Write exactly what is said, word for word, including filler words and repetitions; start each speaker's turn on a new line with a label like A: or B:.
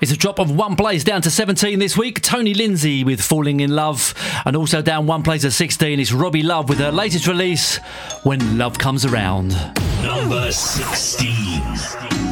A: It's a drop of one place down to seventeen this week. Tony Lindsay with Falling in Love. And also down one place at sixteen, it's Robbie Love with her latest release, When Love Comes Around.
B: Number sixteen.